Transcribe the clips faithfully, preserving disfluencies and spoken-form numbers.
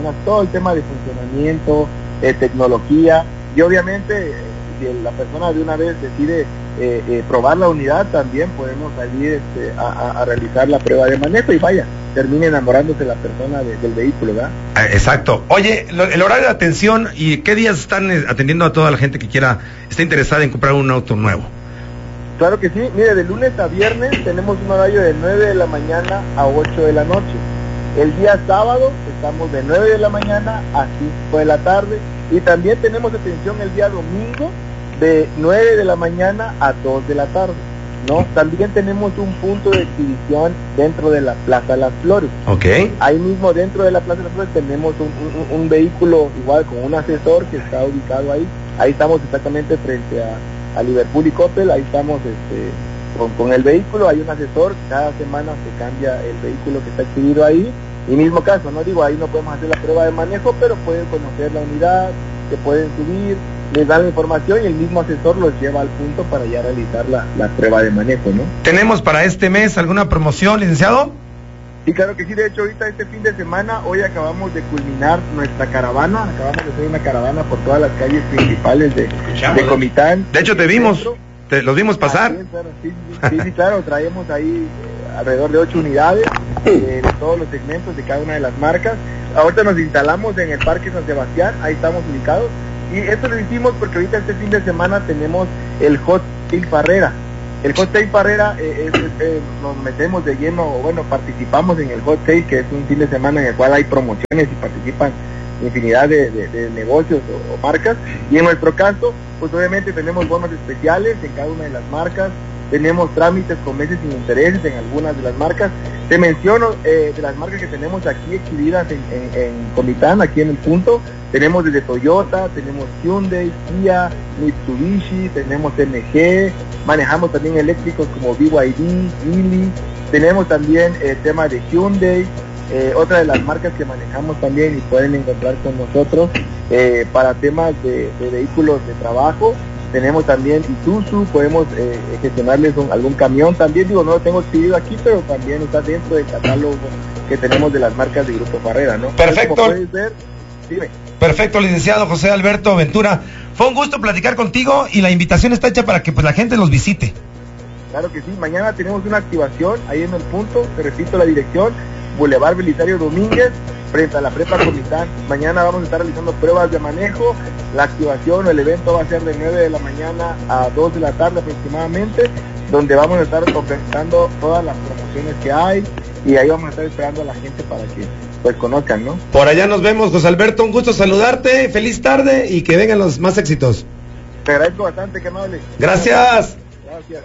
todo el tema de funcionamiento, eh, tecnología, y obviamente si la persona de una vez decide eh, eh, probar la unidad, también podemos salir este, a, a realizar la prueba de manejo y vaya, termine enamorándose la persona de, del vehículo, ¿verdad? Exacto. Oye, el horario de atención y qué días están atendiendo a toda la gente que quiera, está interesada en comprar un auto nuevo. Claro que sí, mire, de lunes a viernes tenemos un horario de nueve de la mañana a ocho de la noche. El día sábado estamos de nueve de la mañana a cinco de la tarde, y también tenemos atención el día domingo de nueve de la mañana a dos de la tarde, ¿no? También tenemos un punto de exhibición dentro de la Plaza Las Flores. Okay. Ahí mismo dentro de la Plaza Las Flores tenemos un, un, un vehículo igual con un asesor que está ubicado ahí. Ahí estamos exactamente frente a, a Liverpool y Coppel, ahí estamos este, con, con el vehículo, hay un asesor, cada semana se cambia el vehículo que está exhibido ahí. Y mismo caso, no digo, ahí no podemos hacer la prueba de manejo, pero pueden conocer la unidad, se pueden subir, les dan la información y el mismo asesor los lleva al punto para ya realizar la, la prueba de manejo, ¿no? ¿Tenemos para este mes alguna promoción, licenciado? Sí, claro que sí. De hecho, ahorita este fin de semana, hoy acabamos de culminar nuestra caravana, acabamos de hacer una caravana por todas las calles principales de, de Comitán. De hecho, te vimos, te, los vimos pasar. Ah, sí, claro, sí, sí, sí, sí, claro, traemos ahí eh, alrededor de ocho unidades eh, de todos los segmentos de cada una de las marcas. Ahorita nos instalamos en el Parque San Sebastián, ahí estamos ubicados. Y esto lo hicimos porque ahorita este fin de semana tenemos el Hot Sale Farrera. El Hot Sale Farrera, eh, es, es, eh, nos metemos de lleno, bueno, participamos en el Hot Sale, que es un fin de semana en el cual hay promociones y participan infinidad de, de, de negocios o, o marcas. Y en nuestro caso, pues obviamente tenemos bonos especiales en cada una de las marcas, tenemos trámites con meses sin intereses en algunas de las marcas. Te menciono eh, de las marcas que tenemos aquí exhibidas en, en, en Comitán, aquí en el punto. Tenemos desde Toyota, tenemos Hyundai, Kia, Mitsubishi, tenemos M G, manejamos también eléctricos como B Y D, Geely, tenemos también el eh, tema de Hyundai, eh, otra de las marcas que manejamos también y pueden encontrar con nosotros eh, para temas de, de vehículos de trabajo. Tenemos también Isuzu, podemos eh, gestionarles un, algún camión también, digo, no lo tengo exhibido aquí, pero también está dentro del catálogo que tenemos de las marcas de Grupo Farrera, ¿no? Perfecto. Como puedes ver, dime. Perfecto, licenciado José Alberto Ventura. Fue un gusto platicar contigo y la invitación está hecha para que pues la gente los visite. Claro que sí, mañana tenemos una activación ahí en el punto, te repito la dirección, Boulevard Belisario Domínguez, frente a la Prepa Comitán. Mañana vamos a estar realizando pruebas de manejo, la activación o el evento va a ser de nueve de la mañana a dos de la tarde aproximadamente, donde vamos a estar presentando todas las promociones que hay y ahí vamos a estar esperando a la gente para que pues conozcan, ¿no? Por allá nos vemos, José Alberto, un gusto saludarte, feliz tarde y que vengan los más éxitos. Te agradezco bastante, qué amable. Gracias. Gracias.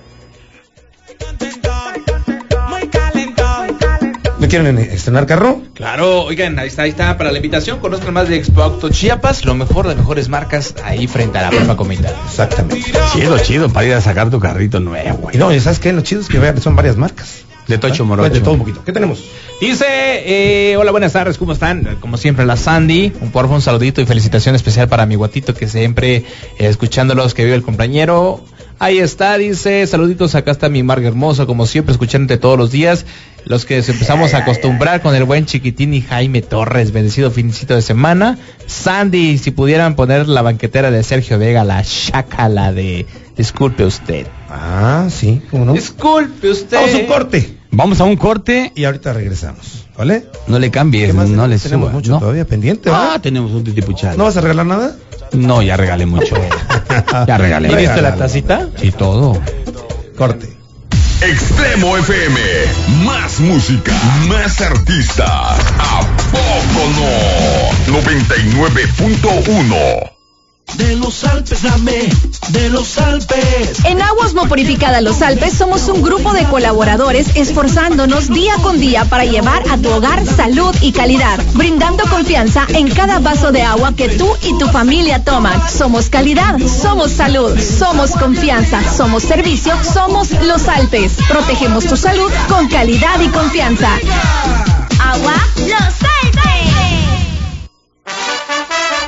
¿No quieren estrenar carro? Claro, oigan, ahí está, ahí está para la invitación, conozcan más de Expo Auto Chiapas, lo mejor, las mejores marcas ahí frente a la Prepa Comitán. Exactamente. Chido, chido, para ir a sacar tu carrito nuevo. Y no, ¿y sabes qué? Lo chido es que vean, son varias marcas. De Tocho Morocho. De todo un poquito. ¿Qué tenemos? Dice, eh, hola, buenas tardes, ¿cómo están? Como siempre, la Sandy, un porfa, un saludito y felicitación especial para mi guatito que siempre, eh, escuchándolos, que vive el compañero. Ahí está, dice, saluditos, acá está mi Marga hermosa, como siempre, escuchándote todos los días. Los que nos empezamos a acostumbrar con el buen Chiquitín y Jaime Torres, bendecido finicito de semana. Sandy, si pudieran poner la banquetera de Sergio Vega, la chácala de Disculpe Usted. Ah, sí, ¿cómo no? Disculpe Usted. Vamos a un corte. Vamos a un corte y ahorita regresamos, ¿vale? No le cambies, no le tenemos suba, mucho ¿no? todavía pendiente, ¿verdad? Ah, tenemos un titipuchal. ¿No vas a regalar nada? No, ya regalé mucho. Ya regalé. ¿Y viste la tacita? Y todo. Corte. Extremo F M, más música, más artistas. ¿A poco no? noventa y nueve punto uno. De los Alpes, dame, de los Alpes. En Aguas No Purificada Los Alpes somos un grupo de colaboradores esforzándonos día con día para llevar a tu hogar salud y calidad, brindando confianza en cada vaso de agua que tú y tu familia toman. Somos calidad, somos salud, somos confianza, somos servicio, somos Los Alpes. Protegemos tu salud con calidad y confianza. Agua Los Alpes.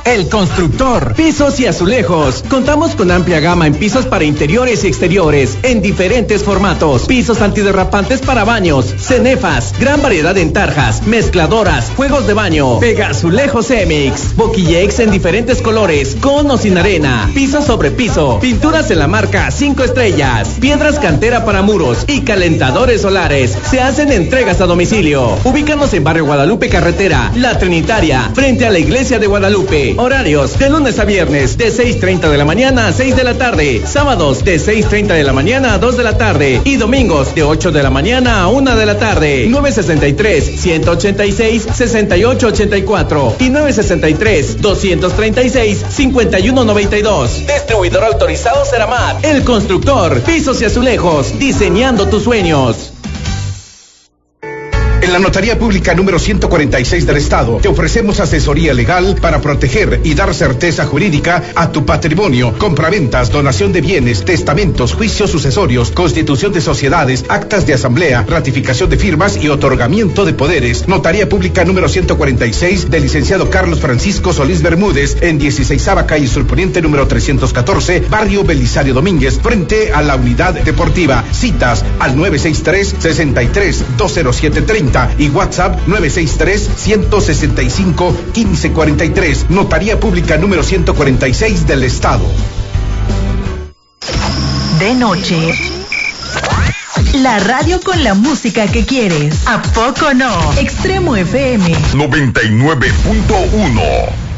El Constructor, pisos y azulejos. Contamos con amplia gama en pisos para interiores y exteriores, en diferentes formatos. Pisos antiderrapantes para baños, cenefas, gran variedad en tarjas, mezcladoras, juegos de baño, Pega Azulejos Emix, Boquillex en diferentes colores, con o sin arena, piso sobre piso, pinturas en la marca cinco estrellas, piedras cantera para muros y calentadores solares. Se hacen entregas a domicilio. Ubícanos en Barrio Guadalupe Carretera, La Trinitaria, frente a la Iglesia de Guadalupe. Horarios de lunes a viernes de seis treinta de la mañana a seis de la tarde, sábados de seis treinta de la mañana a dos de la tarde y domingos de ocho de la mañana a una de la tarde. nueve sesenta y tres, ciento ochenta y seis, sesenta y ocho ochenta y cuatro y nueve sesenta y tres, doscientos treinta y seis, cincuenta y uno noventa y dos. Distribuidor autorizado Ceramat. El Constructor, pisos y azulejos, diseñando tus sueños. En la Notaría Pública número ciento cuarenta y seis del Estado te ofrecemos asesoría legal para proteger y dar certeza jurídica a tu patrimonio, compraventas, donación de bienes, testamentos, juicios sucesorios, constitución de sociedades, actas de asamblea, ratificación de firmas y otorgamiento de poderes. Notaría Pública número ciento cuarenta y seis del licenciado Carlos Francisco Solís Bermúdez en dieciseisava calle Surponiente número trescientos catorce, barrio Belisario Domínguez, frente a la Unidad Deportiva. Citas al nueve seis tres, sesenta y tres, dos cero siete treinta y WhatsApp nueve seis tres, ciento sesenta y cinco, quince cuarenta y tres. Notaría Pública número ciento cuarenta y seis del Estado. De noche, la radio con la música que quieres. ¿A poco no? Extremo F M noventa y nueve punto uno.